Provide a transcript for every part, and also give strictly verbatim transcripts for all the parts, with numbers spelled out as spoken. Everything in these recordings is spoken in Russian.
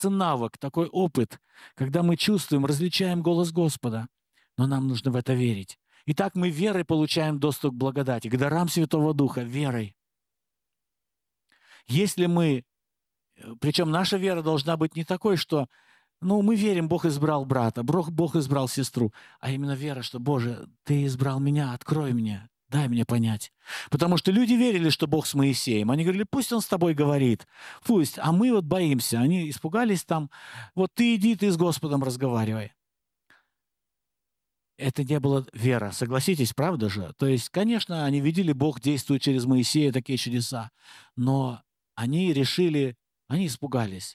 навык, такой опыт, когда мы чувствуем, различаем голос Господа. Но нам нужно в это верить. Итак, мы верой получаем доступ к благодати, к дарам Святого Духа, верой. Если мы, причем наша вера должна быть не такой, что, ну, мы верим, Бог избрал брата, Бог, Бог избрал сестру, а именно вера, что, Боже, Ты избрал меня, открой мне, дай мне понять. Потому что люди верили, что Бог с Моисеем. Они говорили, пусть Он с тобой говорит, пусть, а мы вот боимся. Они испугались там, вот ты иди, ты с Господом разговаривай. Это не была вера, согласитесь, правда же? То есть, конечно, они видели, Бог действует через Моисея, такие чудеса, но они решили, они испугались.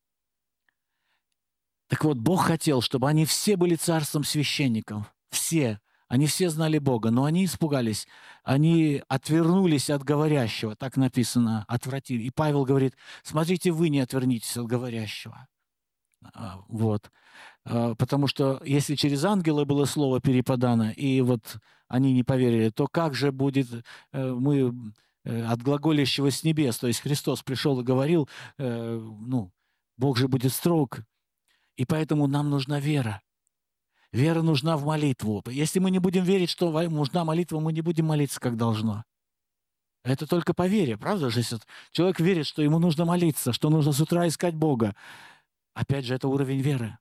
Так вот, Бог хотел, чтобы они все были царством священников, все. Они все знали Бога, но они испугались, они отвернулись от говорящего, так написано, отвратили. И Павел говорит, смотрите, вы не отвернитесь от говорящего. Вот. Потому что если через ангела было слово перепадано, и вот они не поверили, то как же будет мы от глаголящего с небес, то есть Христос пришел и говорил, ну, Бог же будет строг, и поэтому нам нужна вера. Вера нужна в молитву. Если мы не будем верить, что нужна молитва, мы не будем молиться, как должно. Это только по вере, правда же? Если человек верит, что ему нужно молиться, что нужно с утра искать Бога. Опять же, это уровень веры.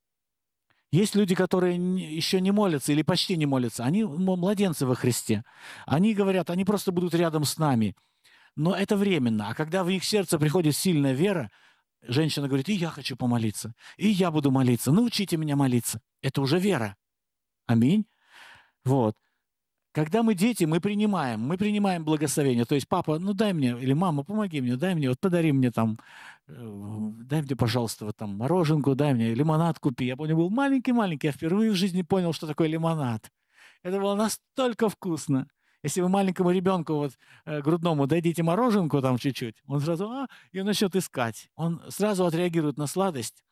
Есть люди, которые еще не молятся или почти не молятся. Они младенцы во Христе. Они говорят, они просто будут рядом с нами. Но это временно. А когда в их сердце приходит сильная вера, женщина говорит, и я хочу помолиться, и я буду молиться, научите меня молиться. Это уже вера. Аминь. Вот. Когда мы дети, мы принимаем, мы принимаем благословение. То есть, папа, ну дай мне, или мама, помоги мне, дай мне, вот подари мне там, э, дай мне, пожалуйста, вот там мороженку, дай мне лимонад купи. Я помню, был маленький-маленький, я впервые в жизни понял, что такое лимонад. Это было настолько вкусно. Если вы маленькому ребенку, вот, э, грудному, дадите мороженку там чуть-чуть, он сразу, а, и он начнет искать. Он сразу отреагирует на сладость.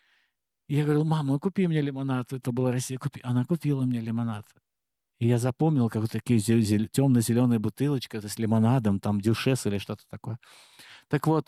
И я говорил, мама, купи мне лимонад. Это была Россия, купи. Она купила мне лимонад. И я запомнил, как вот такие темно-зеленые бутылочки с лимонадом, там дюшес или что-то такое. Так вот,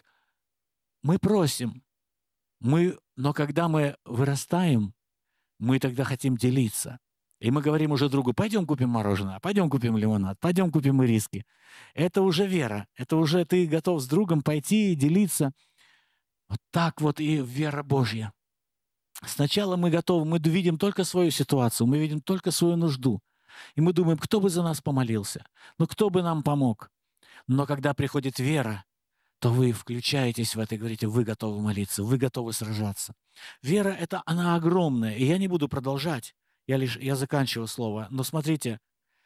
мы просим, мы, но когда мы вырастаем, мы тогда хотим делиться. И мы говорим уже другу, пойдем купим мороженое, пойдем купим лимонад, пойдем купим ириски. Это уже вера, это уже ты готов с другом пойти и делиться. Вот так вот и вера Божья. Сначала мы готовы, мы видим только свою ситуацию, мы видим только свою нужду. И мы думаем, кто бы за нас помолился, ну кто бы нам помог. Но когда приходит вера, то вы включаетесь в это и говорите, вы готовы молиться, вы готовы сражаться. Вера, это она огромная, и я не буду продолжать, я лишь, я заканчиваю слово. Но смотрите,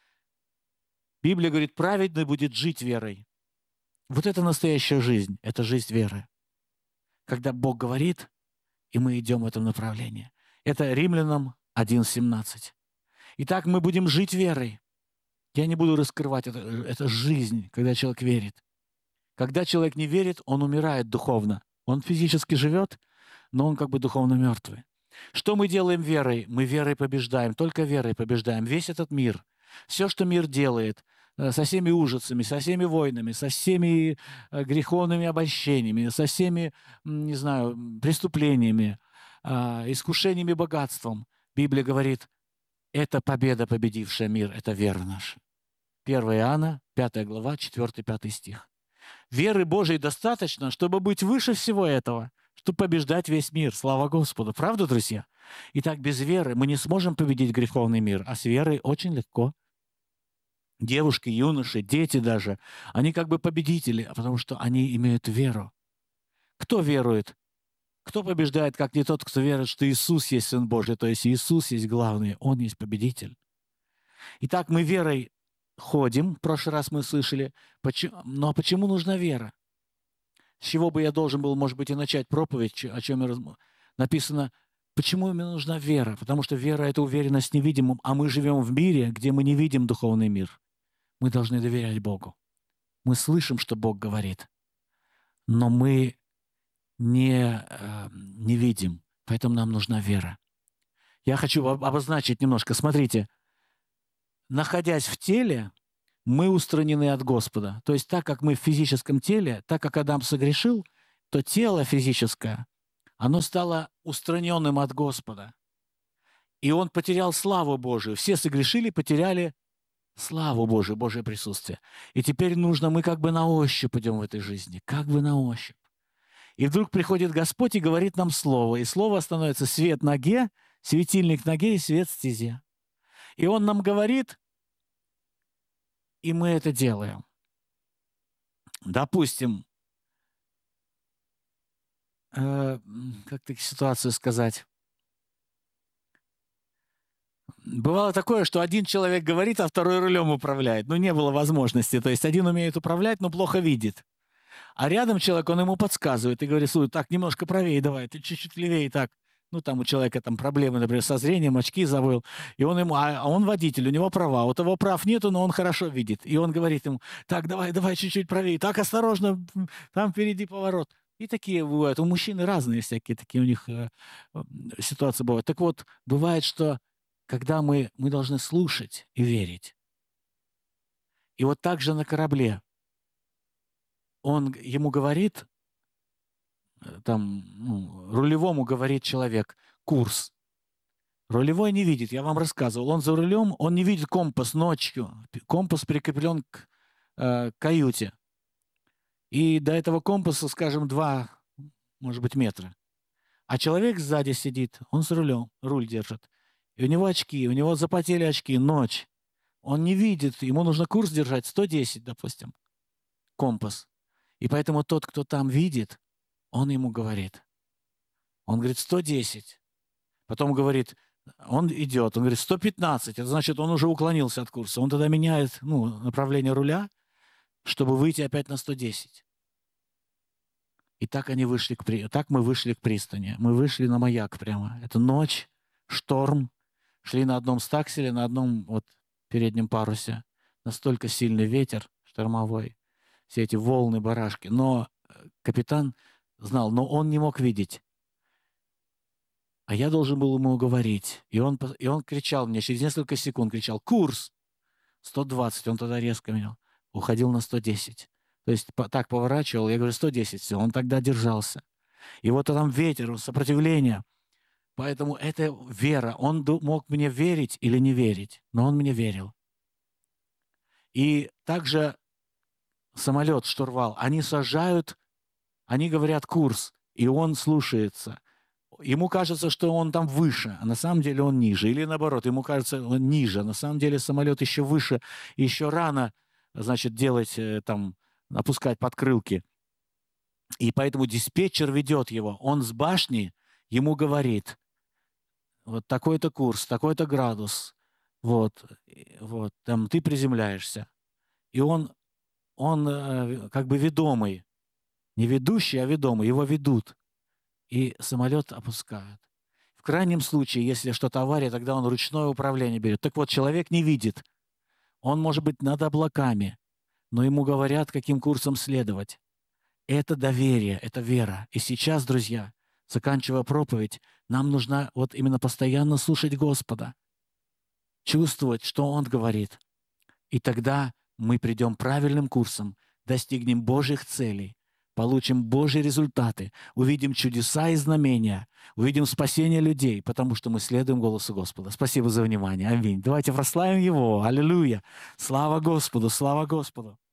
Библия говорит, праведный будет жить верой. Вот это настоящая жизнь, это жизнь веры. Когда Бог говорит, и мы идем в этом направлении. Это Римлянам один семнадцать. Итак, мы будем жить верой. Я не буду раскрывать это. Это жизнь, когда человек верит. Когда человек не верит, он умирает духовно. Он физически живет, но он как бы духовно мертвый. Что мы делаем верой? Мы верой побеждаем, только верой побеждаем. Весь этот мир, все, что мир делает, со всеми ужасами, со всеми войнами, со всеми греховными обольщениями, со всеми, не знаю, преступлениями, искушениями богатством. Библия говорит, это победа, победившая мир, это вера наша. первое Иоанна, пятая глава, четвёртый-пятый стих. Веры Божией достаточно, чтобы быть выше всего этого, чтобы побеждать весь мир. Слава Господу. Правда, друзья? Итак, без веры мы не сможем победить греховный мир, а с верой очень легко. Девушки, юноши, дети даже, они как бы победители, потому что они имеют веру. Кто верует? Кто побеждает, как не тот, кто верит, что Иисус есть Сын Божий, то есть Иисус есть главный, Он есть победитель. Итак, мы верой ходим, в прошлый раз мы слышали, почему, но почему нужна вера? С чего бы я должен был, может быть, и начать проповедь, о чем я раз... написано, почему именно нужна вера? Потому что вера — это уверенность в невидимом, а мы живем в мире, где мы не видим духовный мир. Мы должны доверять Богу. Мы слышим, что Бог говорит, но мы не, э, не видим, поэтому нам нужна вера. Я хочу обозначить немножко. Смотрите, находясь в теле, мы устранены от Господа. То есть так как мы в физическом теле, так как Адам согрешил, то тело физическое, оно стало устраненным от Господа. И он потерял славу Божию. Все согрешили, потеряли славу Божию, Божие присутствие. И теперь нужно, мы как бы на ощупь идем в этой жизни, как бы на ощупь. И вдруг приходит Господь и говорит нам слово. И слово становится свет ноге, светильник ноге и свет стезе. И Он нам говорит, и мы это делаем. Допустим, э, как так ситуацию сказать? Бывало такое, что один человек говорит, а второй рулем управляет. Ну, не было возможности. То есть один умеет управлять, но плохо видит. А рядом человек, он ему подсказывает и говорит: слушай, так, немножко правее давай, ты чуть-чуть левее так. Ну, там у человека там проблемы, например, со зрением, очки забыл. И он ему, а он водитель, у него права. У того прав нету, но он хорошо видит. И он говорит ему: так, давай, давай чуть-чуть правее, так, осторожно, там впереди поворот. И такие бывают. У мужчин разные всякие такие у них э, э, ситуации бывают. Так вот, бывает, что когда мы, мы должны слушать и верить. И вот так же на корабле. Он ему говорит, там, ну, рулевому говорит человек, курс. Рулевой не видит, я вам рассказывал. Он за рулем, он не видит компас ночью. Компас прикреплен к э, каюте. И до этого компаса, скажем, два, может быть, метра. А человек сзади сидит, он за рулем, руль держит. И у него очки, у него запотели очки, ночь. Он не видит, ему нужно курс держать сто десять, допустим, компас. И поэтому тот, кто там видит, он ему говорит. Он говорит сто десять. Потом говорит, он идет, он говорит сто пятнадцать. Это значит, он уже уклонился от курса. Он тогда меняет, ну, направление руля, чтобы выйти опять на сто десять. И так они вышли к при... так мы вышли к пристани. Мы вышли на маяк прямо. Это ночь, шторм. Шли на одном стакселе, на одном вот переднем парусе. Настолько сильный ветер штормовой. Все эти волны, барашки. Но капитан знал, но он не мог видеть. А я должен был ему говорить. И он, и он кричал мне, через несколько секунд кричал: курс сто двадцать. Он тогда резко менял. Уходил на сто десять. То есть по, так поворачивал. Я говорю, сто десять. Все, он тогда держался. И вот там ветер, сопротивление. Поэтому это вера. Он мог мне верить или не верить, но он мне верил. И также самолет, штурвал, они сажают, они говорят курс, и он слушается. Ему кажется, что он там выше, а на самом деле он ниже. Или наоборот, ему кажется, он ниже. На самом деле самолет еще выше, еще рано, значит, делать там, опускать подкрылки. И поэтому диспетчер ведет его. Он с башни ему говорит: вот такой-то курс, такой-то градус, вот, вот, там ты приземляешься. И он, он э, как бы ведомый, не ведущий, а ведомый, его ведут. И самолет опускают. В крайнем случае, если что-то авария, тогда он ручное управление берет. Так вот, человек не видит. Он может быть над облаками, но ему говорят, каким курсом следовать. Это доверие, это вера. И сейчас, друзья, заканчивая проповедь, нам нужно вот именно постоянно слушать Господа, чувствовать, что Он говорит. И тогда мы придем правильным курсом, достигнем Божьих целей, получим Божьи результаты, увидим чудеса и знамения, увидим спасение людей, потому что мы следуем голосу Господа. Спасибо за внимание. Аминь. Давайте прославим Его. Аллилуйя. Слава Господу, слава Господу.